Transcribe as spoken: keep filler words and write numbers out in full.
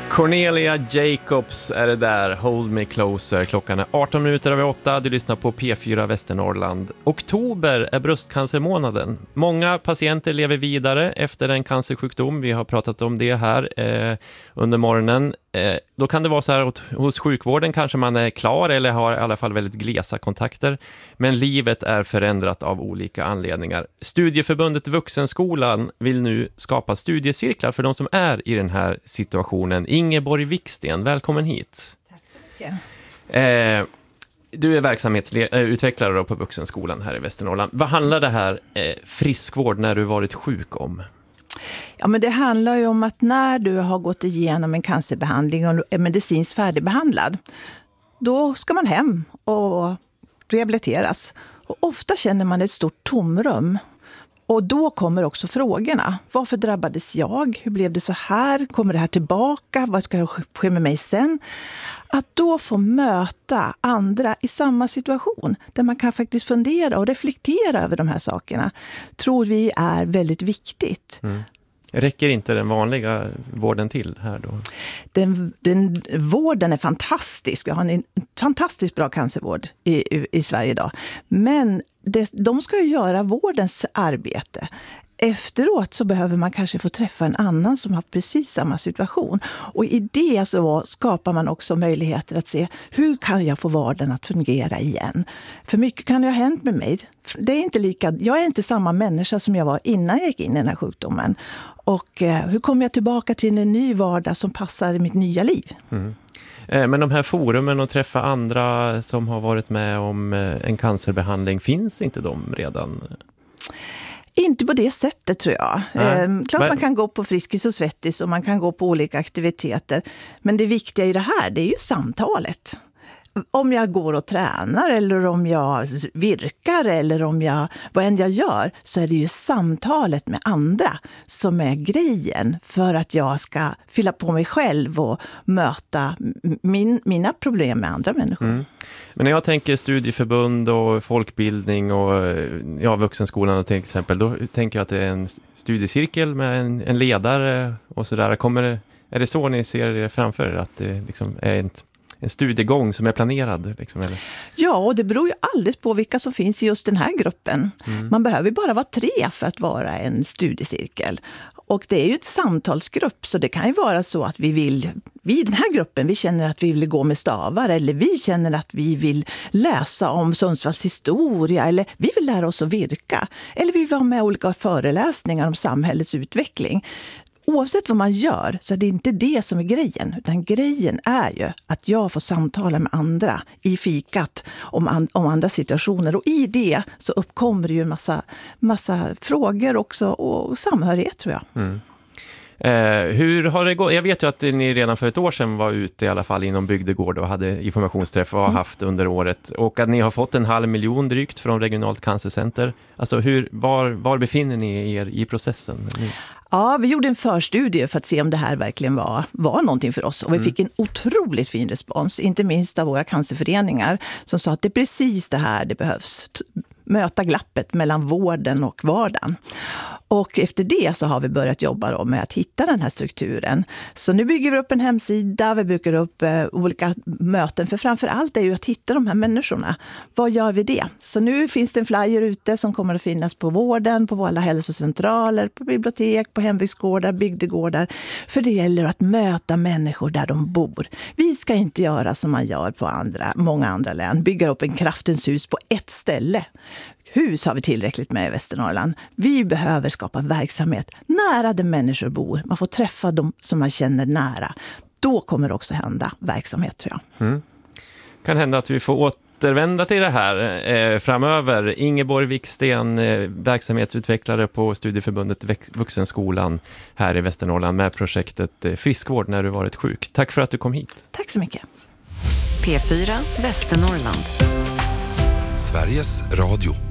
Cornelia Jacobs är det där, Hold Me Closer. Klockan är arton minuter över åtta. Du lyssnar på P fyra Västernorrland. Oktober är bröstcancermånaden. Många patienter lever vidare efter en cancersjukdom. Vi har pratat om det här eh, under morgonen. Eh, då kan det vara så här att hos sjukvården kanske man är klar eller har i alla fall väldigt glesa kontakter. Men livet är förändrat av olika anledningar. Studieförbundet Vuxenskolan vill nu skapa studiecirklar för de som är i den här situationen. Ingeborg Wiksten, välkommen hit. Tack så mycket. Eh, du är verksamhetsutvecklare då på Vuxenskolan här i Västernorrland. Vad handlar det här eh, friskvård när du varit sjuk om? Ja, men det handlar ju om att när du har gått igenom en cancerbehandling och är medicinskt färdigbehandlad, då ska man hem och rehabiliteras. Och ofta känner man ett stort tomrum. Och då kommer också frågorna. Varför drabbades jag? Hur blev det så här? Kommer det här tillbaka? Vad ska ske med mig sen? Att då få möta andra i samma situation där man kan faktiskt fundera och reflektera över de här sakerna tror vi är väldigt viktigt. Mm. Räcker inte den vanliga vården till här då? Den, den, vården är fantastisk. Vi har en fantastiskt bra cancervård i, i, i Sverige idag. Men det, de ska ju göra vårdens arbete. Efteråt så behöver man kanske få träffa en annan som har precis samma situation. Och i det så skapar man också möjligheter att se hur kan jag få vardagen att fungera igen. För mycket kan ju ha hänt med mig. Det är inte lika, jag är inte samma människa som jag var innan jag gick in i den här sjukdomen. Och eh, hur kommer jag tillbaka till en ny vardag som passar i mitt nya liv? Mm. Men de här forumen och träffa andra som har varit med om en cancerbehandling, finns inte de redan? Inte på det sättet tror jag. Eh, klart man kan gå på Friskis och Svettis och man kan gå på olika aktiviteter. Men det viktiga i det här, det är ju samtalet. Om jag går och tränar eller om jag virkar eller om jag, vad än jag gör, så är det ju samtalet med andra som är grejen för att jag ska fylla på mig själv och möta min, mina problem med andra människor. Mm. Men när jag tänker studieförbund och folkbildning och ja, Vuxenskolan till exempel, då tänker jag att det är en studiecirkel med en, en ledare och sådär. Kommer det, är det så ni ser det framför er, att det liksom är en en studiegång som är planerad? Liksom, eller? Ja, och det beror ju alldeles på vilka som finns i just den här gruppen. Mm. Man behöver bara vara tre för att vara en studiecirkel. Och det är ju ett samtalsgrupp, så det kan ju vara så att vi vill, vi i den här gruppen, vi känner att vi vill gå med stavar, eller vi känner att vi vill läsa om Sundsvalls historia, eller vi vill lära oss att virka, eller vi vill vara med i olika föreläsningar om samhällets utveckling. Oavsett vad man gör så är det inte det som är grejen. Utan grejen är ju att jag får samtala med andra i fikat om, an- om andra situationer. Och i det så uppkommer det ju en massa, massa frågor också och samhörighet tror jag. Mm. Eh, hur har det gått? Jag vet ju att ni redan för ett år sedan var ute i alla fall inom bygdegård och hade informationsträff och har mm. haft under året. Och att ni har fått en halv miljon drygt från Regionalt cancercenter. Alltså hur, var, var befinner ni er i processen? Ni? Ja, vi gjorde en förstudie för att se om det här verkligen var, var någonting för oss. Och vi mm. fick en otroligt fin respons, inte minst av våra cancerföreningar som sa att det är precis det här det behövs. Möta glappet mellan vården och vardagen. Och efter det så har vi börjat jobba då med att hitta den här strukturen. Så nu bygger vi upp en hemsida, vi bygger upp eh, olika möten. För framför allt är ju att hitta de här människorna. Vad gör vi det? Så nu finns det en flyer ute som kommer att finnas på vården, på alla hälsocentraler, på bibliotek, på hembygdsgårdar, bygdegårdar. För det gäller att möta människor där de bor. Vi ska inte göra som man gör på andra, många andra län. Bygga upp en kraftens hus på ett ställe. Hus har vi tillräckligt med i Västernorrland. Vi behöver skapa verksamhet nära där människor bor. Man får träffa dem som man känner nära. Då kommer det också hända verksamhet tror jag. Mm. Kan hända att vi får återvända till det här eh, framöver. Ingeborg Wiksten, eh, verksamhetsutvecklare på Studieförbundet Vuxenskolan här i Västernorrland med projektet eh, Friskvård när du varit sjuk. Tack för att du kom hit. Tack så mycket. P fyra Västernorrland. Sveriges Radio.